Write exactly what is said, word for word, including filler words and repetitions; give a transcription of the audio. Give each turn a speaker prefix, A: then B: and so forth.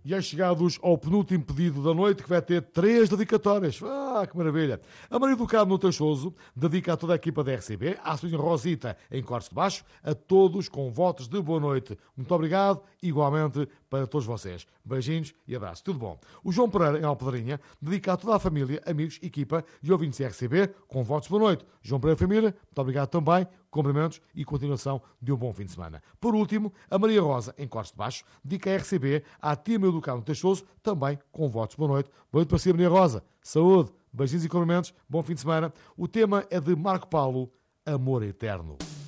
A: E é chegados ao penúltimo pedido da noite, que vai ter três dedicatórias. Ah, que maravilha! A Maria do Carmo Teixoso dedica a toda a equipa da R C B, à senhora Rosita em Cortes de Baixo, a todos com votos de boa noite. Muito obrigado, igualmente para todos vocês. Beijinhos e abraços. Tudo bom. O João Pereira, em Alpedrinha, dedica a toda a família, amigos, equipa e ouvintes da R C B com votos de boa noite. João Pereira Família, muito obrigado também. Cumprimentos e continuação de um bom fim de semana. Por último, a Maria Rosa, em Cortes de Baixo, dedica a R C B à tia Maria do Carmo Teixoso, também com votos. Boa noite. Boa noite para si, Maria Rosa. Saúde, beijinhos e cumprimentos. Bom fim de semana. O tema é de Marco Paulo, Amor Eterno.